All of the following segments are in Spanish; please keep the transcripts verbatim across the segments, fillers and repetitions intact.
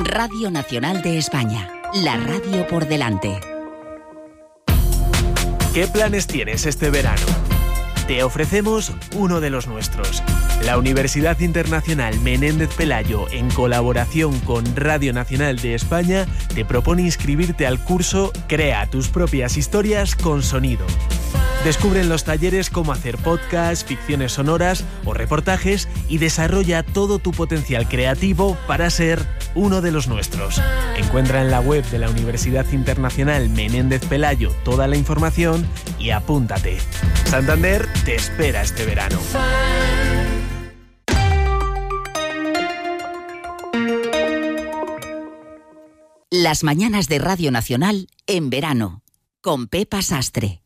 Radio Nacional de España, la radio por delante. ¿Qué planes tienes este verano? Te ofrecemos uno de los nuestros. La Universidad Internacional Menéndez Pelayo, en colaboración con Radio Nacional de España, te propone inscribirte al curso Crea tus propias historias con sonido. Descubre en los talleres cómo hacer podcasts, ficciones sonoras o reportajes y desarrolla todo tu potencial creativo para ser uno de los nuestros. Encuentra en la web de la Universidad Internacional Menéndez Pelayo toda la información y apúntate. Santander te espera este verano. Las mañanas de Radio Nacional en verano, con Pepa Sastre.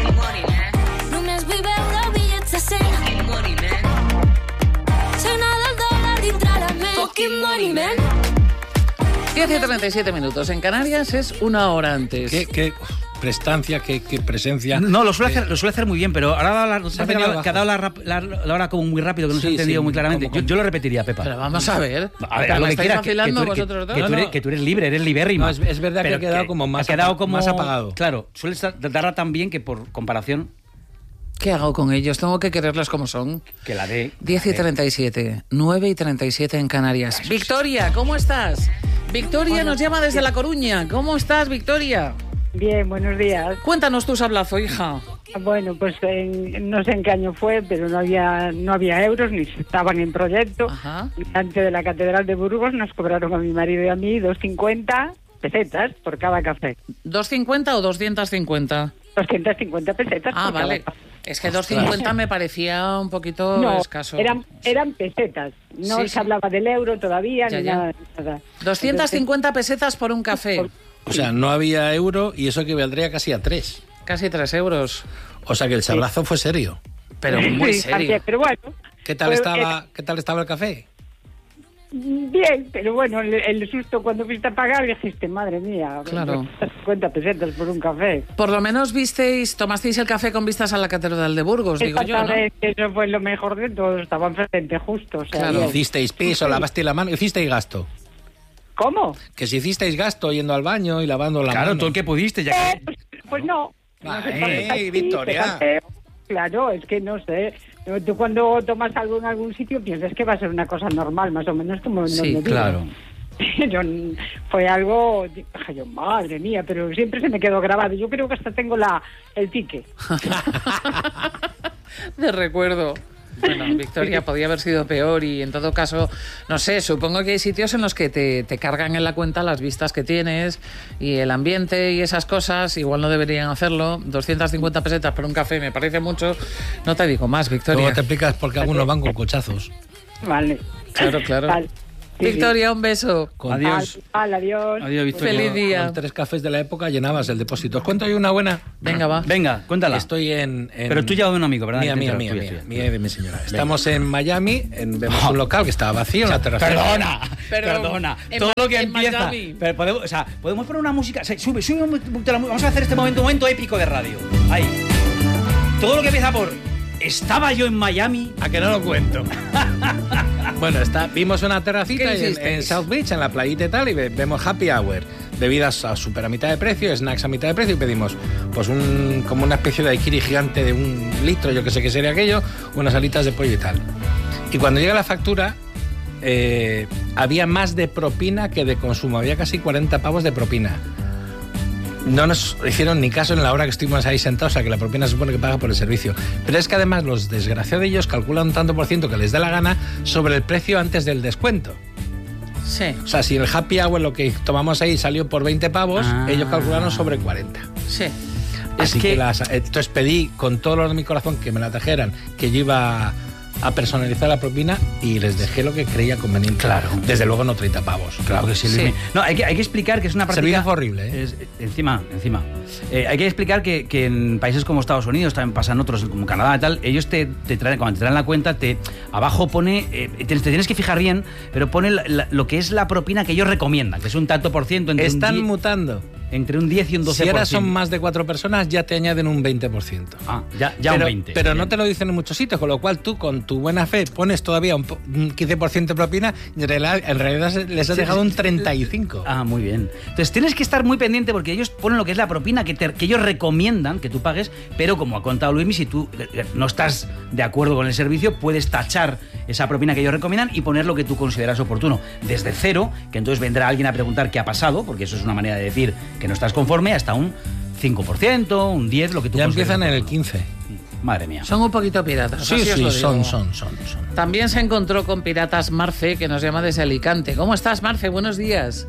diez y treinta y siete minutos. En Canarias es una hora antes. ¿Qué, qué prestancia, qué, qué presencia? No, lo suele, hacer, lo suele hacer muy bien, pero ahora ha dado la, Se ha que ha venido dado, que ha dado la, rap- la, la hora como muy rápido, que no Sí, se ha entendido sí, muy claramente. como- Yo, yo lo repetiría, Pepa. Pero vamos a ver. A ver, a lo ¿Me que estáis quiera, que, que, vacilando tú, que, vosotros dos? que tú No, eres, no. que tú eres libre, eres libérrima. No, es, es verdad Pero que ha quedado que- como más, ha quedado apa- como, más apagado. Claro, suele darla tan bien que por comparación ¿Qué hago con ellos? Tengo que quererlos como son. que la de... diez y treinta y siete, nueve y treinta y siete en Canarias. Victoria, ¿cómo estás? Victoria nos llama desde La Coruña. ¿Cómo estás, Victoria? Bien, buenos días. Cuéntanos tu sablazo, hija. Bueno, pues en- no sé en qué año fue, pero no había no había euros, ni estaban en proyecto. Ajá. Delante de la Catedral de Burgos nos cobraron a mi marido y a mí dos cincuenta pesetas por cada café. ¿dos cincuenta o doscientos cincuenta? doscientas cincuenta pesetas Ah, por cada vale. café. Es que doscientos cincuenta me parecía un poquito No, escaso. eran, eran pesetas. No Sí, se sí. hablaba del euro todavía, Ya, ni ya. nada. nada. doscientas cincuenta pesetas por un café. O sea, no había euro y eso equivaldría casi a tres. Casi tres euros. O sea que el sablazo fue serio. Pero muy Sí, serio. así, pero bueno. ¿Qué tal pues, estaba, qué tal estaba el café? eh, bien, pero bueno, el, el susto cuando fuiste a pagar dijiste, madre mía, Claro. cincuenta pesetas por un café. Por lo menos visteis, tomasteis el café con vistas a la Catedral de Burgos, digo yo, ¿no? Exactamente, eso fue lo mejor de todo, estaba enfrente justo. O sea, Claro. bien. ¿Hicisteis piso, lavasteis la mano? ¿Hicisteis gasto? ¿Cómo? Que si hicisteis gasto yendo al baño y lavando la Claro, mano. todo el que pudiste, ya Eh, que... pues, pues no. Ah, No sé, eh, parece así, Victoria. fíjate. Claro, es que no sé. Tú cuando tomas algo en algún sitio piensas que va a ser una cosa normal, más o menos como en Sí, donde vivo. Claro. Yo, fue algo, dije yo, madre mía, pero siempre se me quedó grabado. Yo creo que hasta tengo la el ticket. De recuerdo. Bueno, Victoria, podía haber sido peor y en todo caso, no sé, supongo que hay sitios en los que te, te cargan en la cuenta las vistas que tienes y el ambiente y esas cosas, igual no deberían hacerlo. doscientas cincuenta pesetas por un café me parece mucho. No te digo más, Victoria. Luego te explicas por qué algunos van con cochazos. Vale. Claro, claro. Vale. Sí, Victoria, un beso. Con, Adiós. Vale, adiós. Adiós, Victoria. Feliz día. con tres cafés de la época llenabas el depósito. ¿Os cuento yo una buena? Venga, va. Venga, cuéntala. Estoy en, en- Pero tú ya de un amigo, ¿verdad? Mía, mía, Inténtalo, mía, tuya, mía, tuya. mía y de mi señora. Estamos en Miami, en, vemos un local que estaba vacío en la terraza. Perdona, Perdón. perdona. En Todo Ma- lo que en empieza. Miami. Pero podemos, o sea, podemos poner una música. Se- Sube, sube un poquito la música. Vamos a hacer este momento, un momento épico de radio. Ahí. Todo lo que empieza por. Estaba yo en Miami. ¿A que no lo cuento? Bueno, está, vimos una terracita ¿Qué en, hicisteis? en South Beach, en la playita y tal, y ve- vemos happy hour. Bebidas a súper a mitad de precio, snacks a mitad de precio, y pedimos pues un como una especie de daiquiri gigante de un litro, yo que sé qué sería aquello, unas alitas de pollo y tal. Y cuando llega la factura, eh, había más de propina que de consumo, había casi cuarenta pavos de propina. No nos hicieron ni caso en la hora que estuvimos ahí sentados, o sea que la propina se supone que paga por el servicio. Pero es que además los desgraciados de ellos calculan un tanto por ciento que les dé la gana sobre el precio antes del descuento. Sí, O sea, si el happy hour lo que tomamos ahí salió por veinte pavos, Ah. ellos calcularon sobre cuarenta. sí. Así que, que- las, entonces pedí con todo lo de mi corazón que me la trajeran, que yo iba a personalizar la propina y les dejé lo que creía conveniente. Claro. Desde luego no treinta pavos. Claro que sí, Sí. Luismi. No, hay que, hay que explicar que es una práctica... Servicio fue horrible, ¿eh? Es- encima, encima. Eh, hay que explicar que, que en países como Estados Unidos, también pasan otros, como Canadá y tal, ellos te, te traen, cuando te traen la cuenta, te abajo pone, eh, te, te tienes que fijar bien, pero pone la- la- lo que es la propina que ellos recomiendan, que es un tanto por ciento entre un Están die- mutando. entre un diez y un doce por ciento. Si ahora son más de cuatro personas, ya te añaden un veinte por ciento. Ah, ya, ya pero, un veinte por ciento. Pero bien. no te lo dicen en muchos sitios, con lo cual tú, con tu buena fe, pones todavía un, un quince por ciento de propina y en realidad, en realidad les has Sí, dejado sí, un treinta y cinco por ciento. Ah, muy bien. Entonces tienes que estar muy pendiente porque ellos ponen lo que es la propina que, te, que ellos recomiendan que tú pagues, pero como ha contado Luismi, si tú no estás de acuerdo con el servicio, puedes tachar esa propina que ellos recomiendan y poner lo que tú consideras oportuno. Desde cero, que entonces vendrá alguien a preguntar qué ha pasado, porque eso es una manera de decir que no estás conforme, hasta un cinco por ciento, un diez por ciento, lo que tú Ya consideras empiezan en el oportuno. quince. Madre mía. Son un poquito piratas. Sí, así os sí, lo digo. son, son, son, son. También se encontró con Piratas Marce, que nos llama desde Alicante. ¿Cómo estás, Marce? Buenos días.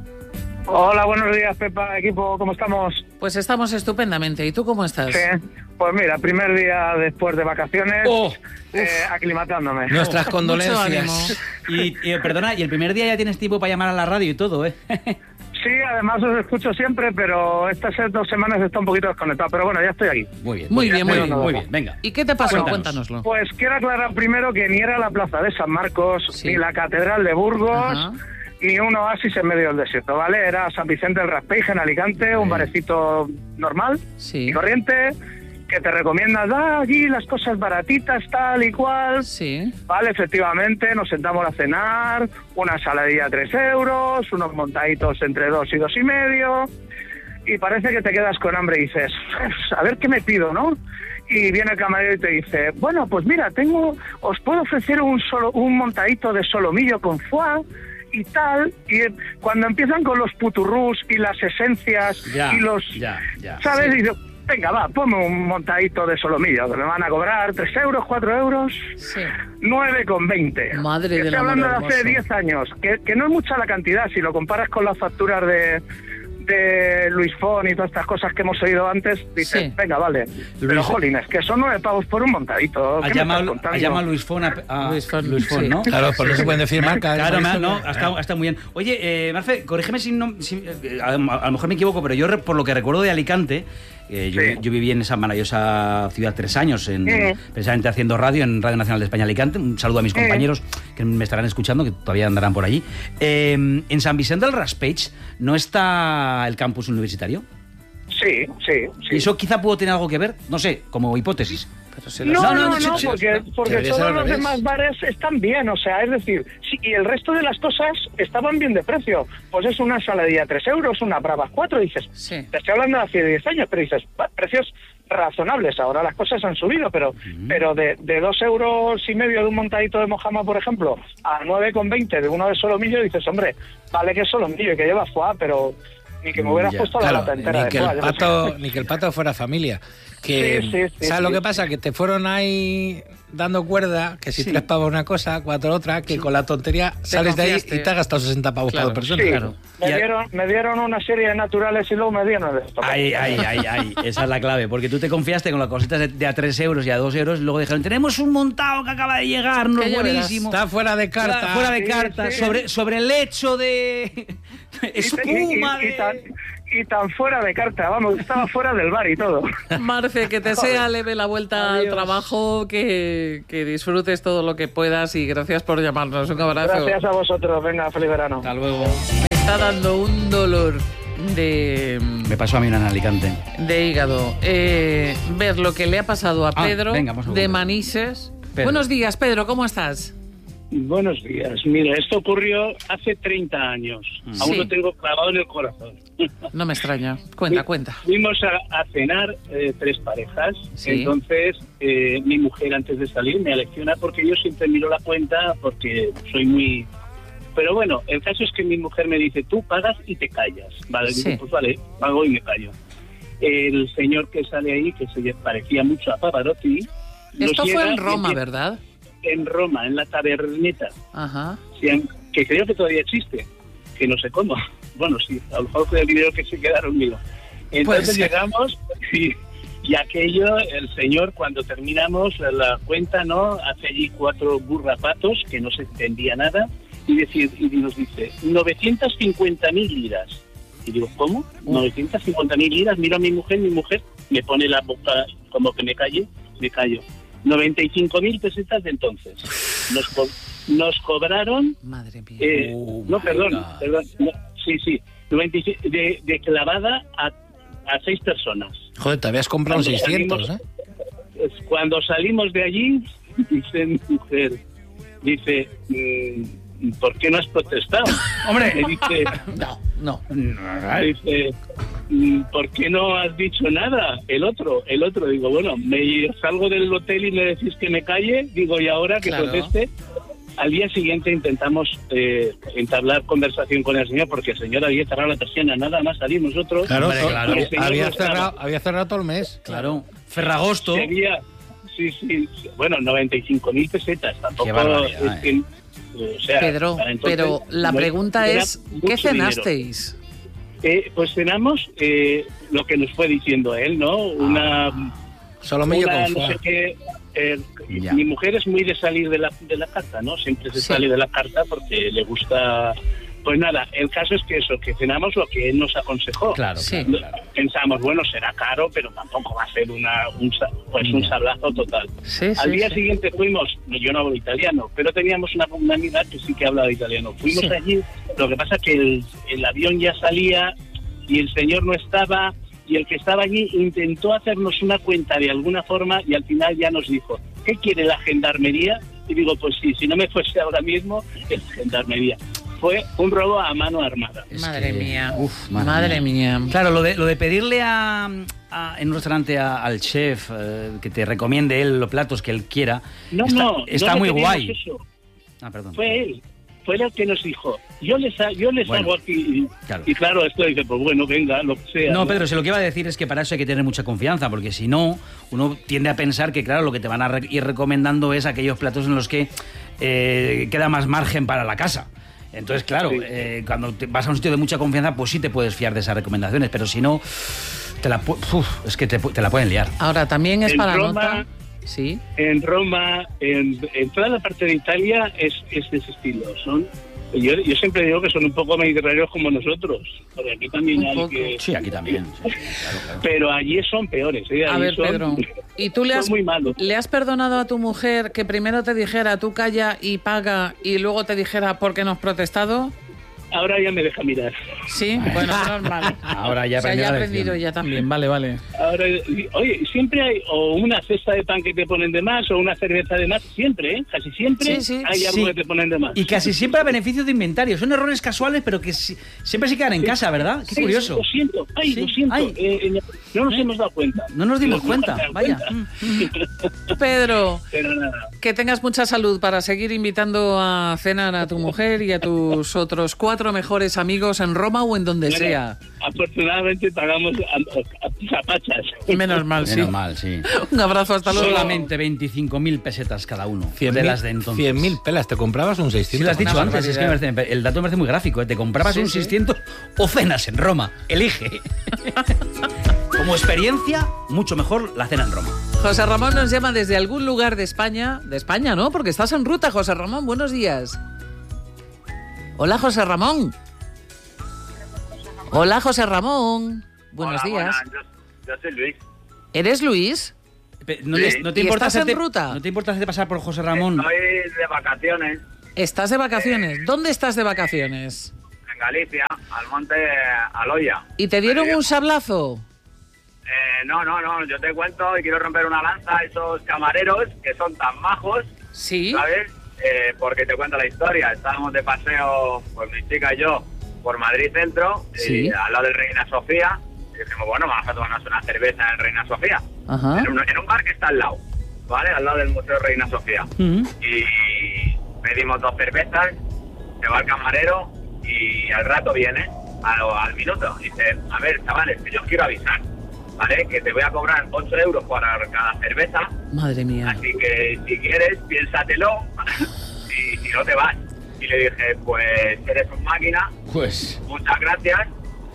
Hola, buenos días, Pepa, equipo, ¿cómo estamos? Pues estamos estupendamente. ¿Y tú cómo estás? Sí, pues mira, primer día después de vacaciones, Oh, eh, aclimatándome. Nuestras Mucho condolencias. Y, y, perdona, y el primer día ya tienes tiempo para llamar a la radio y todo, ¿eh? Sí, además os escucho siempre, pero estas dos semanas está un poquito desconectado. Pero bueno, ya estoy aquí. Muy bien, Muy bien, muy bien, bien. muy bien. Venga. ¿Y qué te pasó? Cuéntanos. Cuéntanoslo. Pues quiero aclarar primero que ni era la plaza de San Marcos, Sí. ni la Catedral de Burgos, Ajá. ni un oasis en medio del desierto, ¿vale? Era San Vicente del Raspeig en Alicante, un barecito normal Sí. y corriente, que te recomiendas, ah, allí las cosas baratitas, tal y cual. Sí. Vale, efectivamente, nos sentamos a cenar, una saladilla a tres euros, unos montaditos entre dos y dos y medio, y parece que te quedas con hambre y dices, a ver qué me pido, ¿no? Y viene el camarero y te dice, bueno, pues mira, tengo, os puedo ofrecer un solo, un montadito de solomillo con foie y tal, y eh, cuando empiezan con los puturrús y las esencias Ya, y los, ya, ya, ¿sabes? sí. Y digo, venga, va, ponme un montadito de solomillo, que me van a cobrar tres euros, cuatro euros, Sí. nueve con veinte. Madre Que del estoy amor hablando de hace hermoso. diez años, que, que no es mucha la cantidad, si lo comparas con las facturas de, de Luis Fon y todas estas cosas que hemos oído antes, dices, Sí. venga, vale. Pero, jolines, que son nueve pavos por un montadito. Ha ¿Qué me llamado, estás contando? ha llamado a Luis Fon, a, a- Luis Fon, Luis Fon, sí. ¿no? Claro, por eso se pueden decir marcas. Claro, por me ha- eso- no, ha estado, ha estado muy bien. Oye, eh, Marce, corrígeme si no... si- eh, a, a lo mejor me equivoco, pero yo re- por lo que recuerdo de Alicante, eh, yo, Sí. yo viví en esa maravillosa ciudad tres años, en, Sí. precisamente haciendo radio en Radio Nacional de España Alicante. Un saludo a mis Sí. compañeros que me estarán escuchando, que todavía andarán por allí. Eh, en San Vicente del Raspeig, ¿no está el campus universitario? Sí, sí, sí. ¿Y eso quizá pudo tener algo que ver? No sé, como hipótesis. Pero si No, los- no, no, no, no, sí, sí, porque, sí, porque debería ser todos al los revés. demás bares están bien, o sea, es decir, sí, y el resto de las cosas estaban bien de precio. Pues es una saladilla tres euros, una bravas cuatro, dices, Sí. te estoy hablando de hace diez años, pero dices, va, precios razonables, ahora las cosas han subido, pero pero de, de dos euros y medio de un montadito de mojama, por ejemplo, a nueve con veinte de uno de solomillo, dices, hombre, vale que es solomillo y que lleva foie, pero ni que me hubieras Ya, puesto la Claro, lata entera ni de que, foie. el yo qué sé. pato, ni que el pato fuera familia. Que, Sí, sí, sí, ¿sabes sí. lo que pasa? Que te fueron ahí dando cuerda, que si Sí. tres pavos una cosa, cuatro otra, que con la tontería sales de ahí confiaste. y te has gastado sesenta pavos Claro, para dos personas. Sí, Claro. me, Y a- dieron, me dieron una serie de naturales y luego me dieron esto. Ay, ay, ay, ay, esa es la clave, porque tú te confiaste con las cositas de, de a tres euros y a dos euros, y luego dijeron, tenemos un montado que acaba de llegar, no Que ya buenísimo. Está fuera de carta. Está fuera de Sí, carta, sí. sobre, sobre el hecho de Y, y- espuma y- y de... tan, y tan fuera de carta, vamos, estaba fuera del bar y todo. Marce, que te sea leve la vuelta al trabajo, que, que disfrutes todo lo que puedas y gracias por llamarnos. Un abrazo. Gracias a vosotros, venga, feliz verano. Hasta luego. Me está dando un dolor de, Me pasó a mí una en Alicante. de hígado. Eh, ver lo que le ha pasado a Ah, Pedro venga, vamos a de ver. Manises. Pedro. Buenos días, Pedro, ¿cómo estás? Buenos días. Mira, esto ocurrió hace treinta años. Aún Sí. lo tengo clavado en el corazón. No me extraña. Cuenta, Fui- cuenta. Fuimos a, a cenar eh, tres parejas. Sí. Entonces, eh, mi mujer antes de salir me alecciona porque yo siempre miro la cuenta porque soy muy... Pero bueno, el caso es que mi mujer me dice, tú pagas y te callas. Vale, Sí. digo, pues vale, pago y me callo. El señor que sale ahí, que se parecía mucho a Pavarotti... nos Esto fue llega en y Roma, empieza- ¿verdad? En Roma, en la taberneta. Ajá. Sí, que creo que todavía existe, que no sé cómo. Bueno, sí, a lo mejor fue el video que se quedaron mío. Entonces Pues- llegamos y, y aquello, el señor, cuando terminamos la cuenta, ¿no? Hace allí cuatro burrapatos que no se entendía nada y, decir, y nos dice, novecientas cincuenta mil liras. Y digo, ¿cómo? novecientas cincuenta mil liras. Miro a mi mujer, mi mujer me pone la boca como que me calle, me callo. noventa y cinco mil pesetas de entonces. Nos, co- nos cobraron... Madre mía. eh, Oh, no, my perdón, God. perdón. no, sí, sí. de, de clavada a, a seis personas. Joder, te habías comprado Cuando seiscientos, salimos- ¿eh? Pues cuando salimos de allí, dice mi mujer, dice, mm, ¿por qué no has protestado? Hombre. Me dice, No, no. dice, mm, ¿por qué no has dicho nada? El otro, el otro, digo, bueno, me salgo del hotel y me decís que me calle, digo, y ahora que Claro. proteste. Al día siguiente intentamos eh, entablar conversación con el señor, porque el señor había cerrado la persiana, nada más salir nosotros. Claro, Hombre, to- claro. El señor había, no estaba. cerrado, había cerrado todo el mes. Claro. Ferragosto. Sería, sí, sí, sí, bueno, noventa y cinco mil pesetas, tampoco. Qué barbaridad, es que, o sea, Pedro, para entonces, pero la no pregunta era es, mucho ¿qué dinero. cenasteis? Eh, pues cenamos eh, lo que nos fue diciendo él, ¿no? Una, Solomillo una con no sé foie. qué. eh, Ya. mi mujer es muy de salir de la, de la carta, ¿no? Siempre se Sí. sale de la carta porque le gusta. Pues nada, el caso es que eso, que cenamos lo que él nos aconsejó. Claro, Sí. claro, claro. Pensamos, bueno, será caro, pero tampoco va a ser una, un, sa- pues un Ya. sablazo total. Sí, Al sí, día sí. siguiente fuimos, yo no hablo italiano, pero teníamos una, una amiga que sí que hablaba italiano. Fuimos Sí. allí, lo que pasa es que el, el avión ya salía y el señor no estaba, y el que estaba allí intentó hacernos una cuenta de alguna forma y al final ya nos dijo, ¿qué quiere la gendarmería? Y digo, pues sí, si no me fuese ahora mismo, es gendarmería. Fue un robo a mano armada. Es Madre que- mía. Uf, Madre mía. Claro, lo de, lo de pedirle a, a- en un restaurante a- al chef eh, que te recomiende él los platos que él quiera, No, está, no, está no le muy pedimos guay. eso. Ah, perdón. Fue él, fue él el que nos dijo, yo les, ha- yo les Bueno, hago aquí. Y claro. y claro, esto dice, pues bueno, venga, lo que sea. No, Pedro, si lo que iba a decir es que para eso hay que tener mucha confianza, porque si no, uno tiende a pensar que, claro, lo que te van a re- ir recomendando es aquellos platos en los que eh, queda más margen para la casa. Entonces, claro, Sí. eh, cuando te vas a un sitio de mucha confianza, pues sí te puedes fiar de esas recomendaciones, pero si no, te la, pu- uf, es que te, pu- te la pueden liar. Ahora, también es En para Roma- nota... Sí. En Roma, en, en toda la parte de Italia es, es de ese estilo. Son, yo, yo siempre digo que son un poco mediterráneos como nosotros, porque aquí también Un hay poco. que... Sí, aquí también. Sí, sí, claro, claro. Pero allí son peores. ¿eh? A Allí ver, son- Pedro, ¿y tú le son has, muy malos. le has perdonado a tu mujer que primero te dijera tú calla y paga y luego te dijera por qué no has protestado? Ahora ya me deja mirar. Sí, bueno, normal. Ahora ya O sea, aprendí ya la he aprendido lección. ya también, vale, vale. Ahora, y- oye, siempre hay o una cesta de pan que te ponen de más o una cerveza de más, siempre, ¿eh? Casi siempre Sí, sí. hay algo Sí. que te ponen de más. Y casi siempre a beneficio de inventario. Son errores casuales, pero que si- siempre se quedan en casa, ¿verdad? Qué Sí, curioso. Lo siento, ay, Sí, lo siento. ay. eh, eh, no nos hemos dado cuenta. No nos dimos hemos cuenta, dado vaya. cuenta. Pedro, Pero nada. que tengas mucha salud para seguir invitando a cenar a tu mujer y a tus otros cuatro mejores amigos en Roma o en donde Bueno, sea. afortunadamente pagamos a, a, a zapachas. Menos mal, sí. Menos mal, sí. Un abrazo, hasta luego. Solamente veinticinco mil pesetas cada uno. cien de mil- las de entonces. cien mil pelas, ¿te comprabas un Sí, seiscientos? lo has dicho Una antes, es que me barbaridad. parece- el dato me parece muy gráfico. ¿eh? Te comprabas Sí, un sí. seiscientos o cenas en Roma. Elige. Como experiencia, mucho mejor la cena en Roma. José Ramón nos llama desde algún lugar de España. De España, ¿no? Porque estás en ruta, José Ramón. Buenos días. Hola, José Ramón. Hola, José Ramón. Buenos Hola, días. buenas, Yo, yo soy Luis. ¿Eres Luis? Pe- ¿No, Sí. te- no te ¿Y importa estás en hacerte- ruta? ¿No te importa hacerte pasar por José Ramón? Estoy de vacaciones ¿Estás de vacaciones? ¿Dónde estás de vacaciones? en Galicia, al monte Aloya. ¿Y te dieron Allí. un sablazo? Eh, no, no, no, yo te cuento y quiero romper una lanza a esos camareros que son tan majos, Sí. ¿sabes? Eh, porque te cuento la historia. Estábamos de paseo, pues mi chica y yo, por Madrid Centro, Sí. y al lado del Reina Sofía. Y dijimos, bueno, vamos a tomarnos una cerveza en Reina Sofía. Ajá. En un, en un bar que está al lado, ¿vale? Al lado del Museo Reina Sofía. Mm. Y pedimos dos cervezas, se va el camarero y al rato viene, al, al minuto, dice, a ver, chavales, que yo os quiero avisar, ¿vale? Que te voy a cobrar ocho euros por cada cerveza, Madre mía. así que si quieres, piénsatelo y si no te vas. Y le dije, pues eres un máquina, Pues, muchas gracias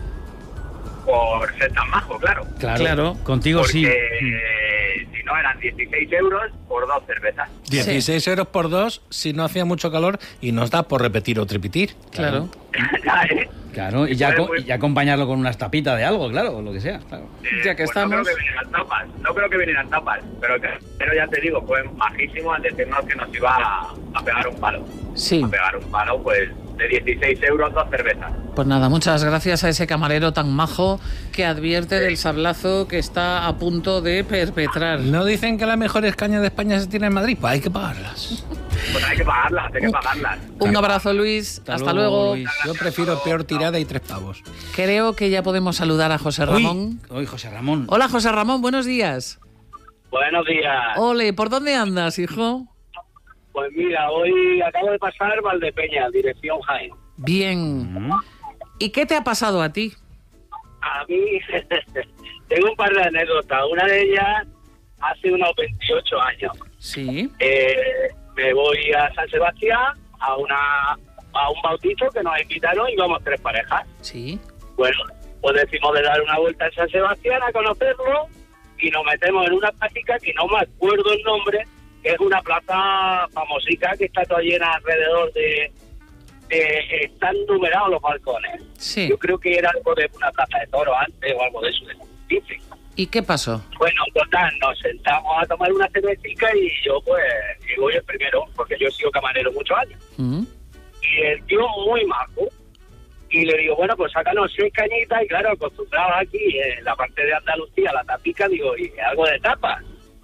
por ser tan majo, claro. claro. Claro. Contigo Porque sí. eh, si no eran dieciséis euros por dos cervezas. dieciséis euros por dos si no hacía mucho calor y nos da por repetir o tripetir. Claro. Ya, ¿eh? Claro, y ya, Pues, co- pues- y acompañarlo con unas tapitas de algo, claro, o lo que sea. Claro. Eh, Ya que pues estamos. No creo que vinieran tapas, no creo que vinieran tapas, pero, que- pero ya te digo, fue majísimo al decirnos que nos iba a, a pegar un palo. Sí. A pegar un palo, pues de dieciséis euros dos cervezas. Pues nada, muchas gracias a ese camarero tan majo que advierte del sablazo que está a punto de perpetrar. ¿No dicen que las mejores cañas de España se tienen en Madrid? Pues hay que pagarlas. Pues hay que pagarlas, hay que pagarlas. Un abrazo, Luis. Hasta, Hasta luego. luego. Luis. Yo prefiero peor tirada y tres pavos. Creo que ya podemos saludar a José Ramón. Hoy, hoy José Ramón. Hola, José Ramón, buenos días. Buenos días. Ole, ¿por dónde andas, hijo? Pues mira, hoy acabo de pasar Valdepeña, dirección Jaén. Bien. ¿Y qué te ha pasado a ti? A mí tengo un par de anécdotas. Una de ellas hace unos veintiocho años. Sí. Eh, me voy a San Sebastián a una a un bautizo que nos invitaron y íbamos tres parejas. Sí. Bueno, pues decimos de dar una vuelta a San Sebastián a conocerlo y nos metemos en una plática que no me acuerdo el nombre, que es una plaza famosica que está toda llena alrededor de... de están numerados los balcones. Sí. Yo creo que era algo de una plaza de toro antes o algo de eso. Dicen. ¿Y qué pasó? Bueno, total, nos sentamos a tomar una cervecita y yo pues digo el primero, porque yo he sido camarero muchos años. Uh-huh. Y el tío muy majo. Y le digo, bueno, pues sácanos seis cañitas. Y claro, acostumbrado aquí en la parte de Andalucía, la tapica, digo, y algo de tapa.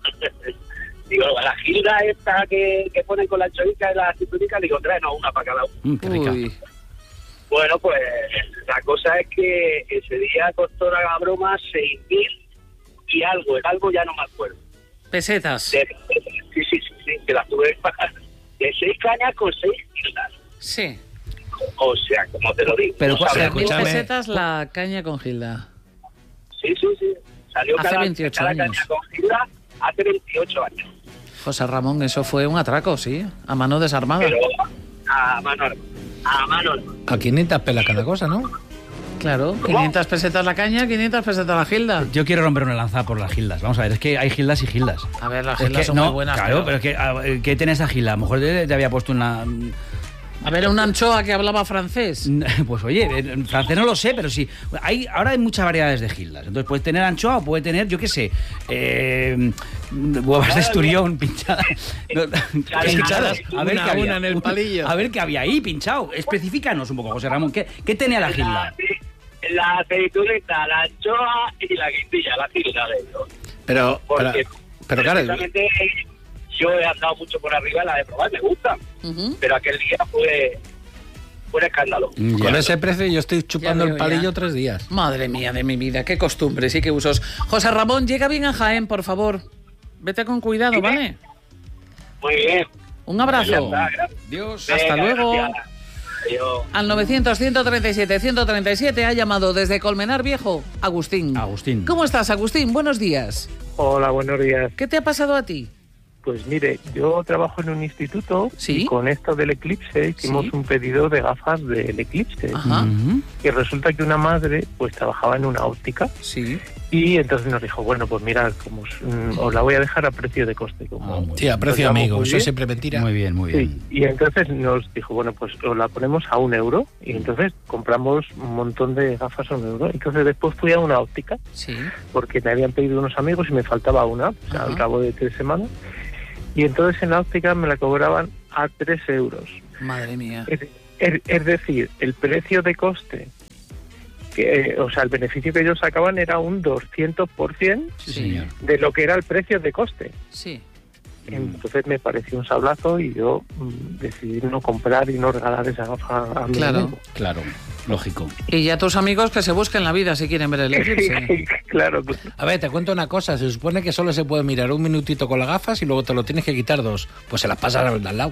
Digo, la gilda esta que, que ponen con la anchoica y la cinturita, digo, tráenos una para cada uno. Mm, qué rica. Uy. Bueno, pues la cosa es que ese día costó la broma seis mil y algo, el algo ya no me acuerdo. Pesetas. De, sí, sí, sí, sí, que las tuve que pagar. De seis cañas con seis gildas. Sí. O sea, como te lo digo. Pero, no sabes, Mil escúchame. pesetas la caña con Gilda. Sí, sí, sí. Salió Hace cada, veintiocho cada años. caña con gilda hace veintiocho años. José Ramón, eso fue un atraco, sí, a mano desarmada. Pero a mano, a mano. A quinientas pela cada cosa, ¿no? Claro, quinientas pesetas la caña, quinientas pesetas la Gilda. Yo quiero romper una lanza por las gildas. Vamos a ver, es que hay gildas y gildas. A ver, las Es Gildas que, son no, muy buenas. Claro, pero es que, a- ¿qué tiene esa gilda? A lo mejor te, te había puesto una... A ver, una anchoa que hablaba francés. Pues oye, en francés no lo sé, pero sí. Hay, ahora hay muchas variedades de gildas. Entonces puedes tener anchoa o puede tener, yo qué sé, eh, huevas de esturión pinchadas. No, pinchadas. A ver Una, qué había. una en el palillo. A ver qué había ahí pinchado. Especifícanos un poco, José Ramón. ¿Qué, qué tenía la gilda? La, la aceitunita, la anchoa y la guindilla, la gilda de ellos. Pero, pero, Porque pero claro, precisamente yo he andado mucho por arriba, la de probar, me gusta. Ujú. Pero aquel día fue, fue un escándalo. con Ya. ese precio yo estoy chupando veo, el palillo ya. tres días. Madre mía de mi vida, qué costumbres y qué usos. José Ramón, llega bien a Jaén, por favor. Vete con cuidado, ¿vale? Muy bien. Un abrazo. Ya está, gracias. Dios. Hasta Venga, luego. gracias. Adiós. Al novecientos, ciento treinta y siete, ciento treinta y siete ha llamado desde Colmenar Viejo Agustín. Agustín. ¿Cómo estás, Agustín? Buenos días. Hola, buenos días. ¿Qué te ha pasado a ti? Pues mire, yo trabajo en un instituto Sí. y con esto del eclipse hicimos Sí. un pedido de gafas del eclipse. Ajá. Ujú. Y resulta que una madre pues trabajaba en una óptica Sí. y entonces nos dijo, bueno, pues mirad, como os, mm, os la voy a dejar a precio de coste. Como, Ah, muy Sí, a precio nos amigo, llevamos muy eso bien. siempre mentira. Muy bien, muy bien. Sí, y entonces nos dijo, bueno, pues os la ponemos a un euro y entonces compramos un montón de gafas a un euro. Entonces después fui a una óptica Sí. porque me habían pedido unos amigos y me faltaba una, o sea, Ajá. al cabo de tres semanas. Y entonces en la óptica me la cobraban a tres euros. Madre mía. Es, es- es decir, el precio de coste, que, eh, o sea, el beneficio que ellos sacaban era un doscientos por ciento Sí, señor. de lo que era el precio de coste. Sí. Entonces me pareció un sablazo y yo mm, decidí no comprar y no regalar esa gafa a mi Claro. amigo. Claro, lógico. Y ya tus amigos que se busquen la vida si quieren ver el eclipse. claro, claro. A ver, te cuento una cosa. Se supone que solo se puede mirar un minutito con las gafas y luego te lo tienes que quitar dos. Pues se las pasas al de al lado.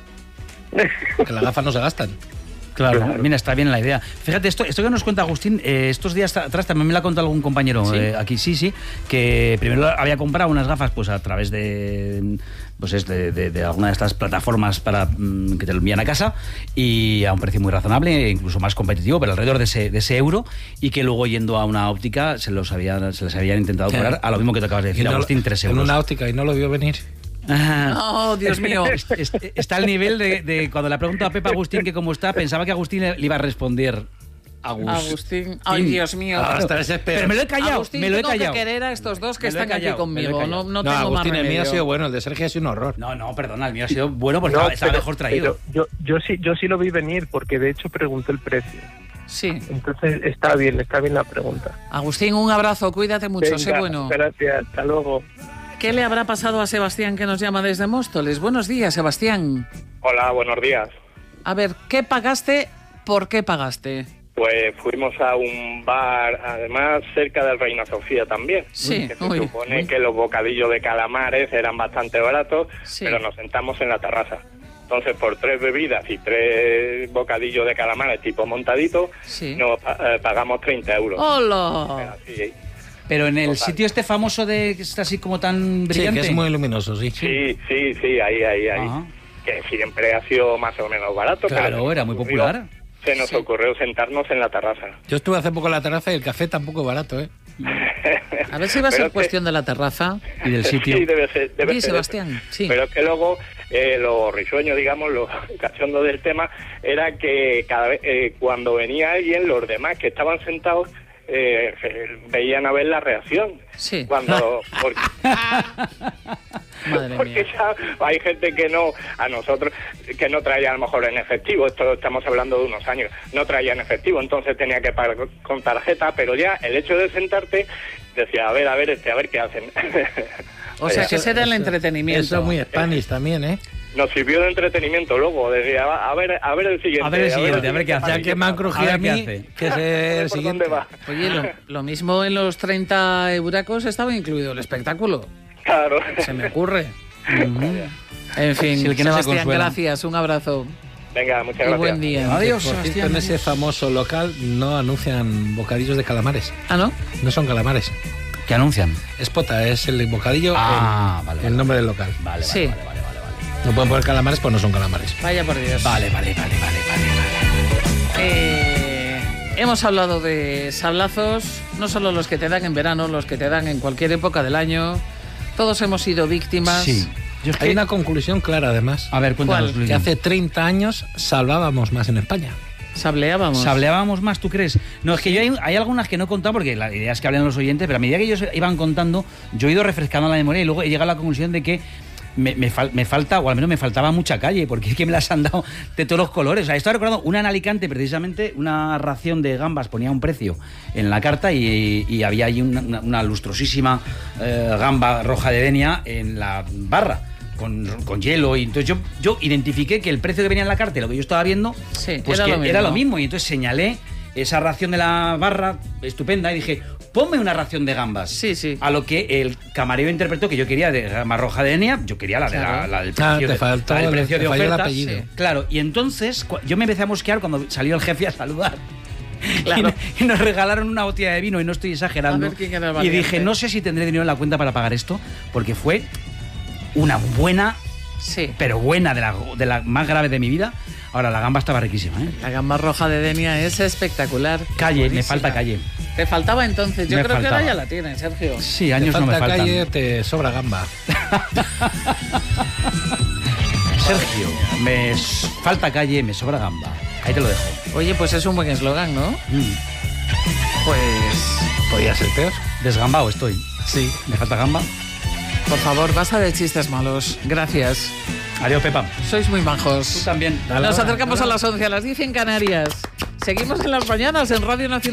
Que las gafas no se gastan. Claro, Claro. mira, está bien la idea. Fíjate, esto, esto que nos cuenta Agustín, eh, estos días atrás también me lo ha contado algún compañero ¿Sí? eh, aquí, sí, sí, que primero había comprado unas gafas pues a través de pues es de, de- de alguna de estas plataformas para mm, que te lo envían a casa y a un precio muy razonable, e incluso más competitivo, pero alrededor de ese, de ese euro, y que luego yendo a una óptica se los habían, se les habían intentado Sí. cobrar a lo mismo que te acabas de Y decir, no lo- Agustín, tres En euros. una óptica y no lo vio venir. Ah. Oh, Dios mío. Es- es- Está al nivel de, de cuando le pregunto a Pepa Agustín que cómo está, pensaba que Agustín le, le iba a responder Agustín. Agustín. Ay, Dios mío. Ah, hasta desespero. Pero me lo he callado, Agustín, me lo he tengo callado. que querer a estos dos que Me lo he están aquí callado, me lo he conmigo. No, callado. no No, tengo Agustín, más el mío remedio. ha sido bueno, el de Sergio ha sido un horror. No, no, perdona, el mío ha sido bueno porque No, estaba, estaba pero- mejor traído. pero yo, yo, sí, yo sí lo vi venir porque de hecho pregunté el precio. Sí. Entonces está bien, está bien la pregunta. Agustín, un abrazo, cuídate mucho, sé Venga, bueno. Gracias, hasta luego. ¿Qué le habrá pasado a Sebastián que nos llama desde Móstoles? Buenos días, Sebastián. Hola, buenos días. A ver, ¿qué pagaste? ¿Por qué pagaste? Pues fuimos a un bar, además cerca del Reina Sofía también. Sí, que se uy, supone uy. que los bocadillos de calamares eran bastante baratos, Sí. pero nos sentamos en la terraza. Entonces, por tres bebidas y tres bocadillos de calamares tipo montadito, Sí. nos eh, pagamos treinta euros. ¡Hola! Sí, Pero en el Total. sitio este famoso de que está así como tan Sí, brillante. que es muy luminoso, sí. sí, sí, sí, ahí, ahí, ahí. Ajá. Que siempre ha sido más o menos barato. Claro, pero se nos era muy ocurrió- popular. Se nos Sí. ocurrió sentarnos en la terraza. Yo estuve hace poco en la terraza y el café tampoco es barato, ¿eh? A ver si va a Pero ser es que- cuestión de la terraza. Y del sitio. Sí, debe ser. Debe Sí, ser Sebastián, eso. sí. Pero es que luego eh, lo risueño, digamos, lo cachondo del tema, era que cada vez eh, cuando venía alguien, los demás que estaban sentados eh, eh, veían a ver la reacción. Sí. Cuando, porque, Madre porque mía. ya hay gente que no, a nosotros, que no traía a lo mejor en efectivo, esto estamos hablando de unos años, no traía en efectivo, entonces tenía que pagar con tarjeta, pero ya el hecho de sentarte, decía, a ver, a ver, este, a ver qué hacen. O sea, Vaya. que será el entretenimiento. Eso es muy Spanish también, ¿eh? Nos sirvió de entretenimiento luego, decía, a a ver, a ver el siguiente. A ver el siguiente, a ver qué hace. para Ya que me han crujido A a ver qué mí, hace. que es a ver el por siguiente. dónde va. Oye, lo, lo mismo en los treinta euracos estaba incluido el espectáculo. Claro. Se me ocurre. En fin, Sí, el que no se Sebastián, consuela. gracias, un abrazo. Venga, muchas Y gracias. buen día. Adiós, Por cierto, Sebastián. en ese famoso local no anuncian bocadillos de calamares. Ah, ¿no? No son calamares. ¿Qué anuncian? Es pota, es el bocadillo, Ah, el, vale, el vale. nombre del local. Vale, Sí. vale, vale, vale, vale. No pueden poner calamares, pues no son calamares. Vaya por Dios. Vale, vale, vale, vale, vale, vale. Eh, hemos hablado de sablazos, no solo los que te dan en verano, los que te dan en cualquier época del año. Todos hemos sido víctimas. Sí. Yo es Hay que- una conclusión clara, además. A ver, cuéntanos, ¿Cuál? Luis. Que hace treinta años salvábamos más en España. Sableábamos. ¿Sableábamos más, tú crees? No, es que yo hay, hay algunas que no he contado porque la idea es que hablen los oyentes, pero a medida que ellos iban contando, yo he ido refrescando la memoria y luego he llegado a la conclusión de que me, me, fal- me falta, o al menos me faltaba mucha calle, porque es que me las han dado de todos los colores. O sea, estaba recordando una en Alicante, precisamente, una ración de gambas ponía un precio en la carta y, y había ahí una, una- una lustrosísima eh, gamba roja de Denia en la barra. Con, con hielo, y entonces yo, yo identifiqué que el precio que venía en la carta y lo que yo estaba viendo, Sí, pues era que lo mismo. era lo mismo. Y entonces señalé esa ración de la barra estupenda y dije, ponme una ración de gambas. Sí, sí. A lo que el camarero interpretó que yo quería de gama roja de Enia, yo quería la, de la, Claro. la del Ah, precio, te de- faltó la del el- precio te de falló el oferta. apellido. Sí, claro, y entonces cu- yo me empecé a mosquear cuando salió el jefe a saludar. Claro. Y, y nos regalaron una botella de vino, y no estoy exagerando. A ver quién era el y valiente. dije, no sé si tendré dinero en la cuenta para pagar esto, porque fue una buena, Sí. pero buena, de la, de la más grave de mi vida. Ahora, la gamba estaba riquísima, ¿eh? La gamba roja de Denia es espectacular. Calle, me Buenísima. falta calle. Te faltaba entonces. Yo Me creo que faltaba. ahora ya la tienes, Sergio. Sí, Te años no me falta faltan. calle, te sobra gamba. Sergio, me s- falta calle, me sobra gamba. Ahí te lo dejo. Oye, pues es un buen eslogan, ¿no? Mm. Pues, Podría ser peor. Desgambado estoy. Sí. Me falta gamba. por favor, basta de chistes malos. Gracias. Adiós, Pepa. Sois muy majos. Tú también. Nos acercamos a las once, a las diez en Canarias. Seguimos en las mañanas en Radio Nacional.